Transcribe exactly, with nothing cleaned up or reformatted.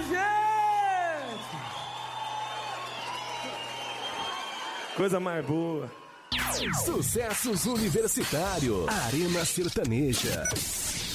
gente! Coisa mais boa. Sucessos Universitário, Arena Sertaneja.